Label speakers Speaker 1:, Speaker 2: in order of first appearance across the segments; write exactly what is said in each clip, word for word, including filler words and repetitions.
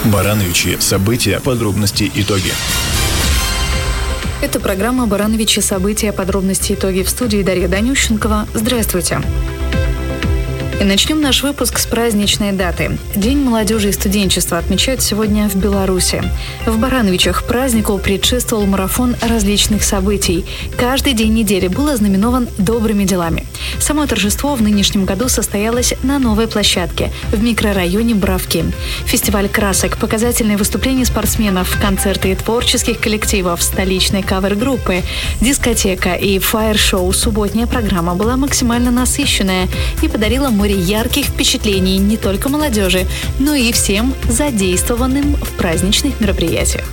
Speaker 1: Барановичи. События, подробности, итоги.
Speaker 2: Это программа «Барановичи. События, подробности, итоги». В студии Дарья Данющенкова. Здравствуйте. И начнем наш выпуск с праздничной даты. День молодежи и студенчества отмечают сегодня в Беларуси. В Барановичах празднику предшествовал марафон различных событий. Каждый день недели был ознаменован добрыми делами. Само торжество в нынешнем году состоялось на новой площадке в микрорайоне Бравки. Фестиваль красок, показательные выступления спортсменов, концерты творческих коллективов, столичной кавер-группы, дискотека и фаер-шоу. Субботняя программа была максимально насыщенная и подарила море ярких впечатлений не только молодежи, но и всем задействованным в праздничных мероприятиях.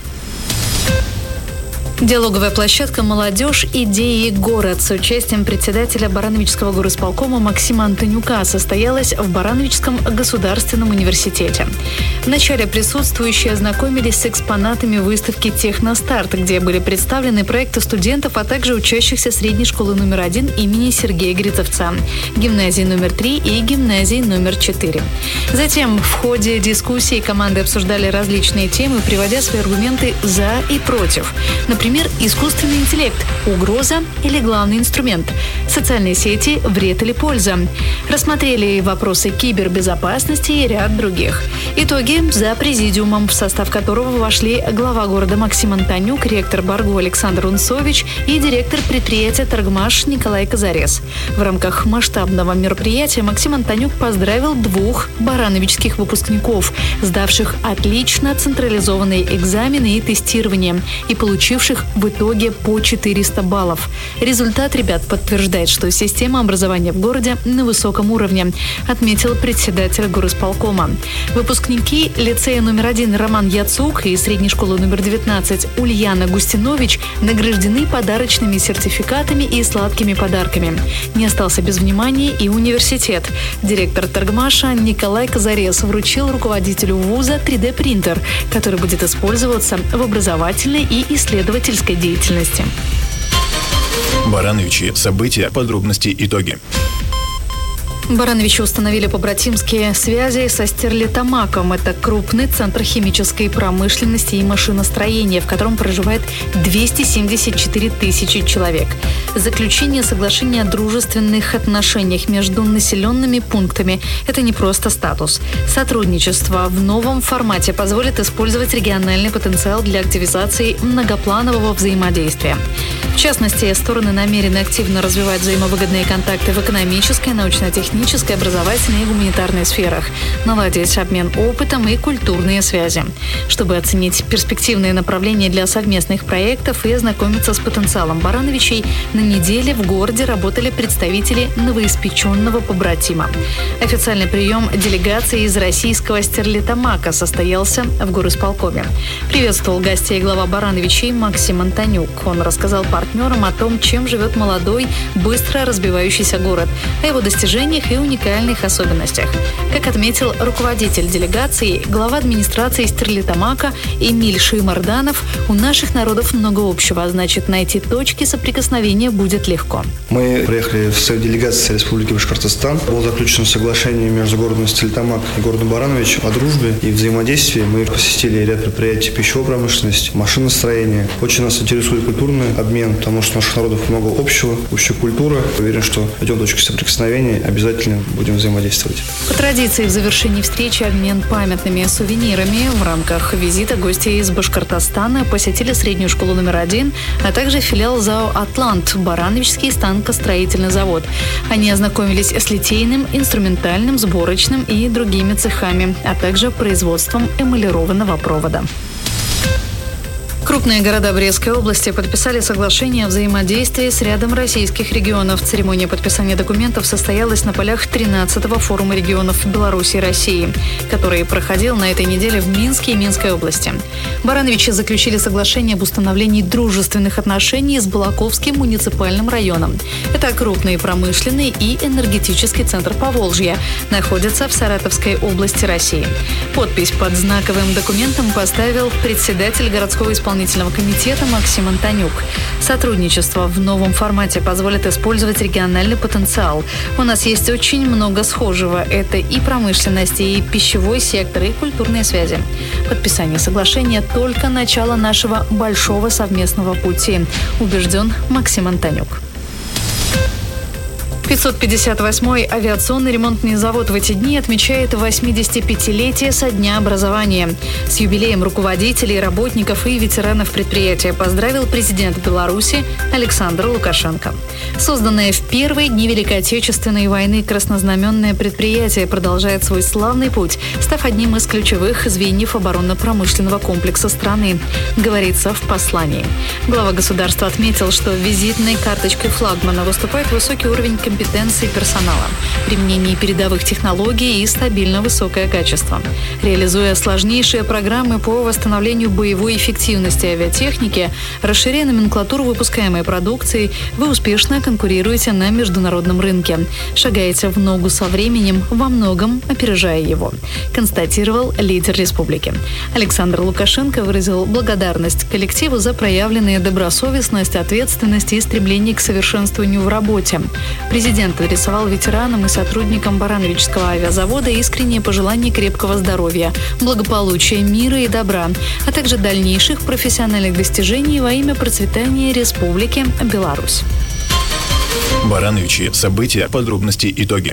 Speaker 2: Диалоговая площадка «Молодежь. Идеи. Город» с участием председателя Барановичского горисполкома Максима Антонюка состоялась в Барановичском государственном университете. Вначале присутствующие ознакомились с экспонатами выставки «Техностарт», где были представлены проекты студентов, а также учащихся средней школы номер один имени Сергея Грицевца, гимназии номер три и гимназии номер четыре. Затем в ходе дискуссии команды обсуждали различные темы, приводя свои аргументы «за» и «против». Например, Например, искусственный интеллект – угроза или главный инструмент? Социальные сети – вред или польза? Рассмотрели вопросы кибербезопасности и ряд других. Итоги за президиумом, в состав которого вошли глава города Максим Антонюк, ректор БАРГУ Александр Унцович и директор предприятия «Торгмаш» Николай Казарес. В рамках масштабного мероприятия Максим Антонюк поздравил двух барановичских выпускников, сдавших отлично централизованные экзамены и тестирование и получивших в итоге по четыреста баллов. Результат ребят подтверждает, что система образования в городе на высоком уровне, отметил председатель горисполкома. Выпускники лицея номер один Роман Яцук и средней школы номер девятнадцать Ульяна Густинович награждены подарочными сертификатами и сладкими подарками. Не остался без внимания и университет. Директор Торгмаша Николай Казарес вручил руководителю вуза три дэ принтер, который будет использоваться в образовательной и исследовательской деятельности.
Speaker 1: Барановичи. События, подробности, итоги.
Speaker 2: Барановичи установили побратимские связи со Стерлитамаком. Это крупный центр химической промышленности и машиностроения, в котором проживает двести семьдесят четыре тысячи человек. Заключение соглашения о дружественных отношениях между населенными пунктами – это не просто статус. Сотрудничество в новом формате позволит использовать региональный потенциал для активизации многопланового взаимодействия. В частности, стороны намерены активно развивать взаимовыгодные контакты в экономической, научно-технической, образовательной и гуманитарной сферах, наладить обмен опытом и культурные связи. Чтобы оценить перспективные направления для совместных проектов и ознакомиться с потенциалом барановичей, на неделе в городе работали представители новоиспеченного побратима. Официальный прием делегации из российского Стерлитамака состоялся в горисполкоме. Приветствовал гостей глава Барановичей Максим Антонюк. Он рассказал партнерам о том, чем живет молодой, быстро разбивающийся город, о его достижениях и уникальных особенностях. Как отметил руководитель делегации, глава администрации Стерлитамака Эмиль Шимарданов, у наших народов много общего, а значит, найти точки соприкосновения будет легко.
Speaker 3: Мы приехали в свою делегацию Республики Башкортостан. Было заключено соглашение между городом Стерлитамак и городом Баранович о дружбе и взаимодействии. Мы посетили ряд предприятий пищевой промышленности, машиностроения. Очень нас интересует культурный обмен, потому что у наших народов много общего, общая культура. Уверен, что найдем точки соприкосновения, обязательно будем взаимодействовать.
Speaker 2: По традиции в завершении встречи обмен памятными сувенирами. В рамках визита гости из Башкортостана посетили среднюю школу номер один, а также филиал ЗАО «Атлант» Барановичский станкостроительный завод. Они ознакомились с литейным, инструментальным, сборочным и другими цехами, а также производством эмалированного провода. Крупные города Брестской области подписали соглашение о взаимодействии с рядом российских регионов. Церемония подписания документов состоялась на полях тринадцатого форума регионов Беларуси и России, который проходил на этой неделе в Минске и Минской области. Барановичи заключили соглашение об установлении дружественных отношений с Балаковским муниципальным районом. Это крупный промышленный и энергетический центр Поволжья. Находится в Саратовской области России. Подпись под знаковым документом поставил председатель городского исполнения исполнительного комитета Максим Антонюк. Сотрудничество в новом формате позволит использовать региональный потенциал. У нас есть очень много схожего. Это и промышленность, и пищевой сектор, и культурные связи. Подписание соглашения – только начало нашего большого совместного пути, убежден Максим Антонюк. пятьсот пятьдесят восьмой авиационный ремонтный завод в эти дни отмечает восьмидесятипятилетие со дня образования. С юбилеем руководителей, работников и ветеранов предприятия поздравил президент Беларуси Александр Лукашенко. Созданное в первые дни Великой Отечественной войны краснознаменное предприятие продолжает свой славный путь, став одним из ключевых звеньев оборонно-промышленного комплекса страны, говорится в послании. Глава государства отметил, что визитной карточкой флагмана выступает высокий уровень компетенции компетенции персонала, применение передовых технологий и стабильно высокое качество. Реализуя сложнейшие программы по восстановлению боевой эффективности авиатехники, расширяя номенклатуру выпускаемой продукции, вы успешно конкурируете на международном рынке, шагаете в ногу со временем, во многом опережая его, констатировал лидер республики. Александр Лукашенко выразил благодарность коллективу за проявленные добросовестность, ответственность и стремление к совершенствованию в работе. Президент адресовал ветеранам и сотрудникам Барановичского авиазавода искренние пожелания крепкого здоровья, благополучия, мира и добра, а также дальнейших профессиональных достижений во имя процветания Республики Беларусь.
Speaker 1: Барановичи. События, подробности, итоги.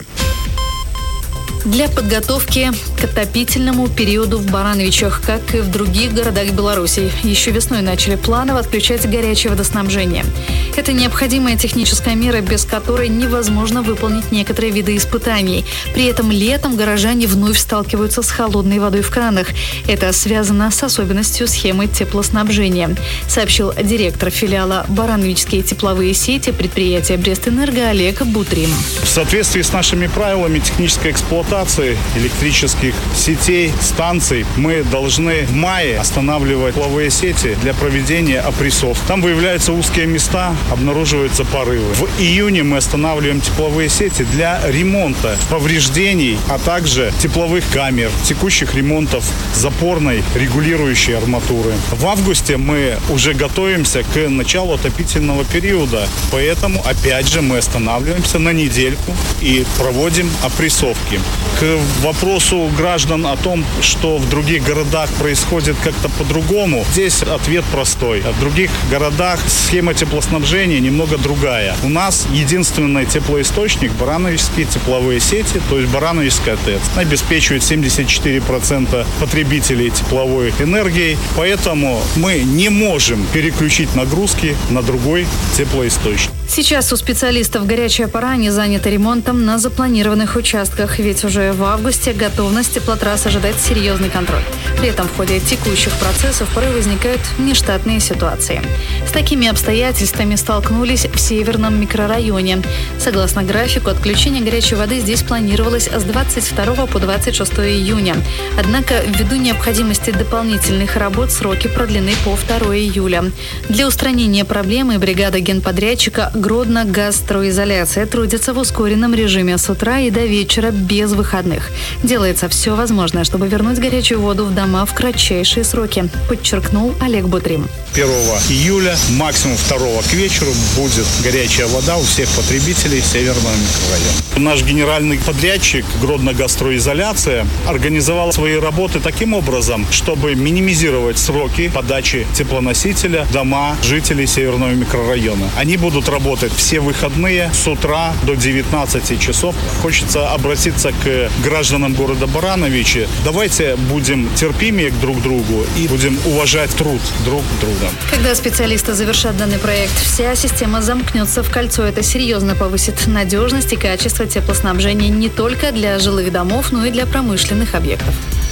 Speaker 2: Для подготовки к отопительному периоду в Барановичах, как и в других городах Беларуси, еще весной начали планово отключать горячее водоснабжение. Это необходимая техническая мера, без которой невозможно выполнить некоторые виды испытаний. При этом летом горожане вновь сталкиваются с холодной водой в кранах. Это связано с особенностью схемы теплоснабжения, сообщил директор филиала «Барановичские тепловые сети» предприятия «Брестэнерго» Олег Бутрим.
Speaker 4: В соответствии с нашими правилами технической эксплуатации электрических сетей, станций, мы должны в мае останавливать тепловые сети для проведения опрессов. Там выявляются узкие места, обнаруживаются порывы. В июне мы останавливаем тепловые сети для ремонта повреждений, а также тепловых камер, текущих ремонтов запорной регулирующей арматуры. В августе мы уже готовимся к началу отопительного периода, поэтому опять же мы останавливаемся на недельку и проводим опрессовки. К вопросу граждан о том, что в других городах происходит как-то по-другому, здесь ответ простой. В других городах схема теплоснабжения немного другая. У нас единственный теплоисточник – барановичские тепловые сети, то есть Барановичская ТЭЦ. Обеспечивает семьдесят четыре процента потребителей тепловой энергией, поэтому мы не можем переключить нагрузки на другой теплоисточник.
Speaker 2: Сейчас у специалистов горячая пора не занята ремонтом на запланированных участках, ведь уже в августе готовность теплотрасс ожидает серьезный контроль. При этом в ходе текущих процессов порой возникают нештатные ситуации. С такими обстоятельствами столкнулись в Северном микрорайоне. Согласно графику, отключение горячей воды здесь планировалось с двадцать второго по двадцать шестое июня. Однако, ввиду необходимости дополнительных работ, сроки продлены по второго июля. Для устранения проблемы бригада генподрядчика «Гродно-Газстройизоляция» трудится в ускоренном режиме с утра и до вечера без выходных. Делается все возможное, чтобы вернуть горячую воду в дома в кратчайшие сроки, подчеркнул Олег Бутрим.
Speaker 4: первого июля, максимум второго к вечеру будет горячая вода у всех потребителей Северного микрорайона. Наш генеральный подрядчик «Гродно-Газстройизоляция» организовал свои работы таким образом, чтобы минимизировать сроки подачи теплоносителя в дома жителей Северного микрорайона. Они будут работать все выходные с утра до девятнадцати часов. Хочется обратиться к гражданам города Барановичи. Давайте будем терпимее друг к другу и будем уважать труд друг друга.
Speaker 2: Когда специалисты завершат данный проект, вся система замкнется в кольцо. Это серьезно повысит надежность и качество теплоснабжения не только для жилых домов, но и для промышленных объектов.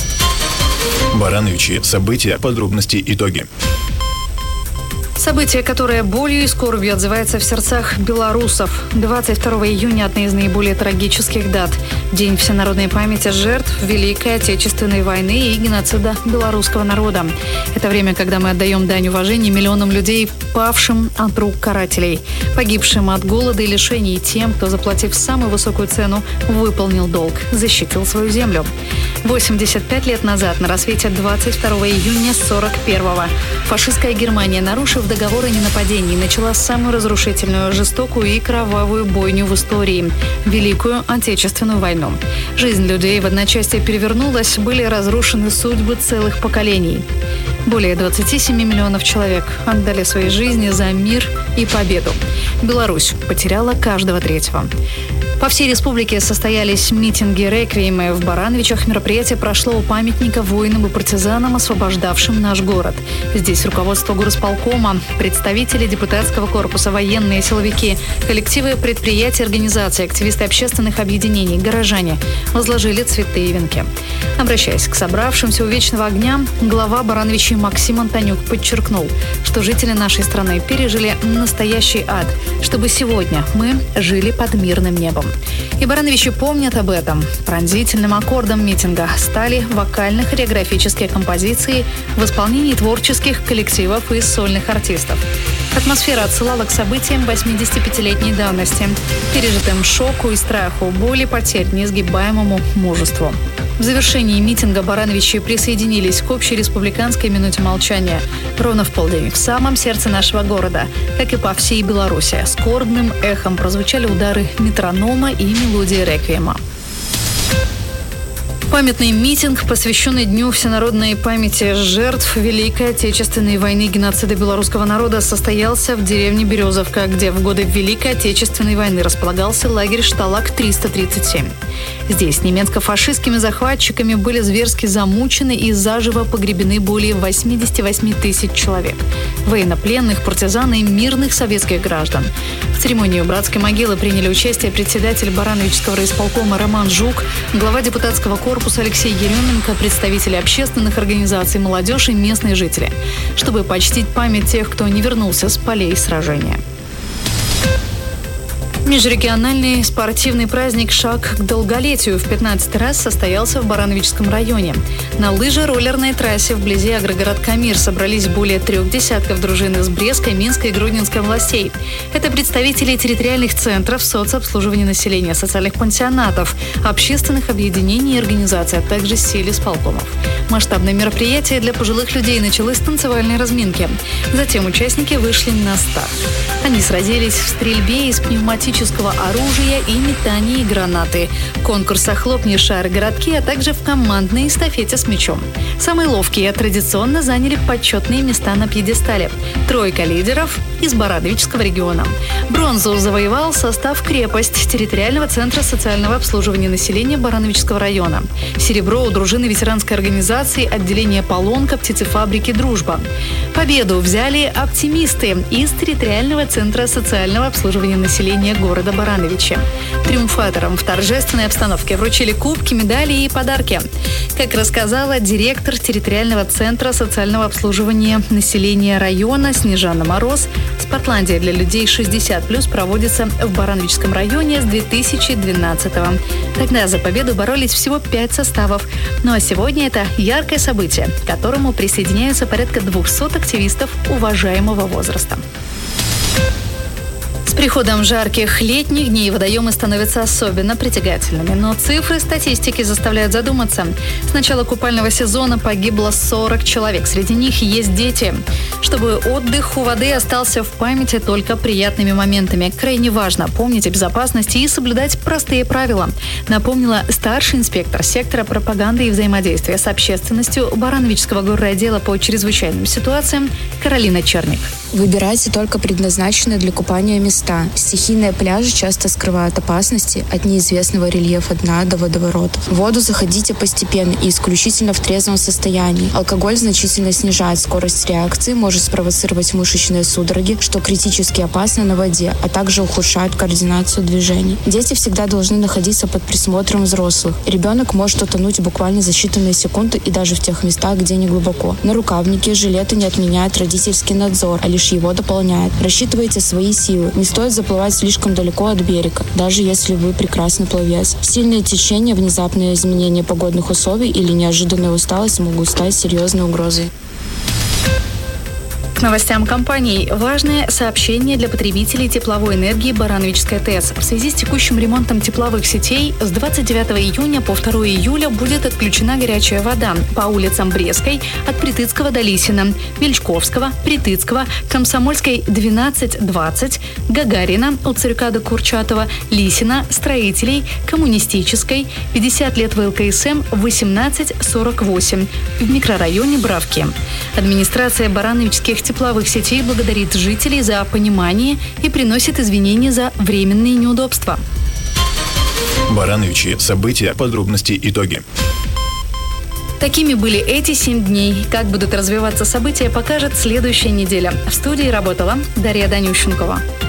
Speaker 1: Барановичи. События, подробности, итоги.
Speaker 2: Событие, которое болью и скорбью отзывается в сердцах белорусов. двадцать второго июня – одна из наиболее трагических дат. День всенародной памяти жертв Великой Отечественной войны и геноцида белорусского народа. Это время, когда мы отдаем дань уважения миллионам людей, павшим от рук карателей, погибшим от голода и лишений, тем, кто, заплатив самую высокую цену, выполнил долг, защитил свою землю. восемьдесят пять лет назад, на рассвете двадцать второго июня сорок первого, фашистская Германия, нарушив договор о ненападении, начала самую разрушительную, жестокую и кровавую бойню в истории – Великую Отечественную войну. Жизнь людей в одночасье перевернулась, были разрушены судьбы целых поколений. Более двадцати семи миллионов человек отдали свои жизни за мир и победу. Беларусь потеряла каждого третьего. По всей республике состоялись митинги, реквиемы. В Барановичах мероприятие прошло у памятника воинам и партизанам, освобождавшим наш город. Здесь руководство горосполкома, представители депутатского корпуса, военные, силовики, коллективы предприятий, организаций, активисты общественных объединений, горожане возложили цветы и венки. Обращаясь к собравшимся у Вечного огня, глава Барановичей Максим Антонюк подчеркнул, что жители нашей страны пережили настоящий ад, чтобы сегодня мы жили под мирным небом. И барановичи помнят об этом. Пронзительным аккордом митинга стали вокально-хореографические композиции в исполнении творческих коллективов и сольных артистов. Атмосфера отсылала к событиям восьмидесятипятилетней давности, пережитым шоку и страху, боли, потерь, несгибаемому мужеству. В завершении митинга барановичи присоединились к общей республиканской минуте молчания. Ровно в полдень в самом сердце нашего города, как и по всей Беларуси, скорбным эхом прозвучали удары метронома и мелодии реквиема. Памятный митинг, посвященный Дню всенародной памяти жертв Великой Отечественной войны и геноцида белорусского народа, состоялся в деревне Березовка, где в годы Великой Отечественной войны располагался лагерь Шталаг триста тридцать семь. Здесь немецко-фашистскими захватчиками были зверски замучены и заживо погребены более восьмидесяти восьми тысяч человек – военнопленных, партизан и мирных советских граждан. В церемонии у братской могилы приняли участие председатель Барановичского райисполкома Роман Жук, глава депутатского корпуса Алексей Еременко, представители общественных организаций, молодежь и местные жители, чтобы почтить память тех, кто не вернулся с полей сражения. Межрегиональный спортивный праздник «Шаг к долголетию» в пятнадцатый раз состоялся в Барановичском районе. На лыжероллерной трассе вблизи агрогородка Мир собрались более трех десятков дружин из Брестской, Минской и Гродненской областей. Это представители территориальных центров соцобслуживания населения, социальных пансионатов, общественных объединений и организаций, а также сельисполкомов. Масштабное мероприятие для пожилых людей началось с танцевальной разминки. Затем участники вышли на старт. Они сразились в стрельбе из пневматического оружия и метании гранаты, конкурсах «Хлопни шар городки», а также в командной эстафете с мячом. Самые ловкие традиционно заняли почетные места на пьедестале. Тройка лидеров из Барановичского региона. Бронзу завоевал состав «Крепость» территориального центра социального обслуживания населения Барановичского района. Серебро у дружины ветеранской организации отделения «Полонка» птицефабрики «Дружба». Победу взяли оптимисты из территориального центра социального обслуживания населения города Барановичи. Триумфаторам в торжественной обстановке вручили кубки, медали и подарки. Как рассказала директор территориального центра социального обслуживания населения района Снежана Мороз, Спортландия для людей шестьдесят плюс проводится в Барановичском районе с две тысячи двенадцатого. Тогда за победу боролись всего пять составов. Ну а сегодня это яркое событие, к которому присоединяются порядка двухсот активистов уважаемого возраста. С приходом жарких летних дней водоемы становятся особенно притягательными. Но цифры статистики заставляют задуматься. С начала купального сезона погибло сорок человек. Среди них есть дети. Чтобы отдых у воды остался в памяти только приятными моментами. Крайне важно помнить о безопасности и соблюдать простые правила, напомнила старший инспектор сектора пропаганды и взаимодействия с общественностью Барановичского горрайотдела по чрезвычайным ситуациям Каролина Черник.
Speaker 5: Выбирайте только предназначенные для купания места. Стихийные пляжи часто скрывают опасности от неизвестного рельефа дна до водоворотов. В воду заходите постепенно и исключительно в трезвом состоянии. Алкоголь значительно снижает скорость реакции, может спровоцировать мышечные судороги, что критически опасно на воде, а также ухудшает координацию движений. Дети всегда должны находиться под присмотром взрослых. Ребенок может утонуть буквально за считанные секунды и даже в тех местах, где не глубоко. Нарукавники, жилеты не отменяют родительский надзор, а лишь течение его дополняет. Рассчитывайте свои силы. Не стоит заплывать слишком далеко от берега, даже если вы прекрасный пловец. Сильное течение, внезапное изменение погодных условий или неожиданная усталость могут стать серьезной угрозой.
Speaker 2: К новостям компаний. Важное сообщение для потребителей тепловой энергии Барановичской ТЭС. В связи с текущим ремонтом тепловых сетей с двадцать девятого июня по второго июля будет отключена горячая вода по улицам Брестской от Притыцкого до Лисина, Вельчковского, Притыцкого, Комсомольской двенадцать двадцать, Гагарина от Царюка до Курчатова, Лисина, Строителей, Коммунистической, пятьдесят лет ВЛКСМ восемнадцать сорок восемь в микрорайоне Бравки. Администрация Барановичских тепловых сетей благодарит жителей за понимание и приносит извинения за временные неудобства.
Speaker 1: Барановичи. События, подробности, итоги.
Speaker 2: Такими были эти семь дней. Как будут развиваться события, покажет следующая неделя. В студии работала Дарья Данющенкова.